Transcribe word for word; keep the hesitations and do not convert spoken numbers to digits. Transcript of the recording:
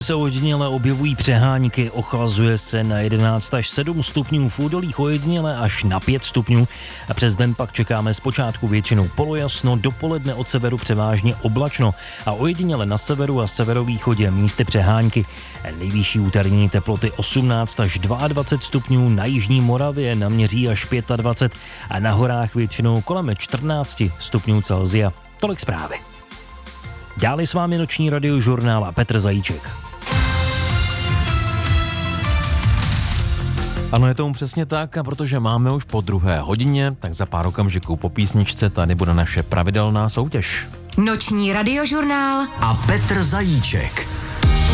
Se ojediněle objevují přehánky, ochlazuje se na jedenáct až sedm stupňů, v údolích ojediněle až na pět stupňů a přes den pak čekáme zpočátku většinou polojasno, dopoledne od severu převážně oblačno a ojediněle na severu a severovýchodě místy přehánky. Nejvyšší úterní teploty osmnáct až dvacet dva stupňů, na jižní Moravě naměří až dvacet pět a na horách většinou kolem čtrnáct stupňů Celsia. Tolik zprávy. Dále s vámi noční radiožurnál a Petr Zajíček. Ano, je tomu přesně tak, a protože máme už po druhé hodině, tak za pár okamžiků po písničce tady bude naše pravidelná soutěž. Noční radiožurnál a Petr Zajíček.